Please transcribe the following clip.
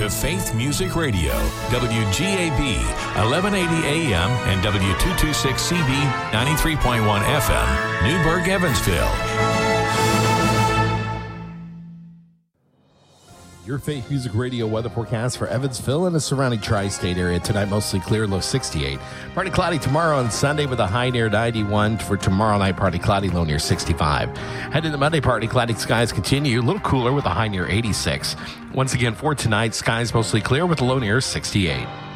to Faith Music Radio, WGAB, 1180 AM and W226CB, 93.1 FM, Newburgh, Evansville. Your Faith Music Radio weather forecast for Evansville and the surrounding tri-state area. Tonight, mostly clear, low 68. Partly cloudy tomorrow and Sunday with a high near 91. For tomorrow night, partly cloudy, low near 65. Headed to Monday, partly cloudy skies continue. A little cooler with a high near 86. Once again, for tonight, skies mostly clear with a low near 68.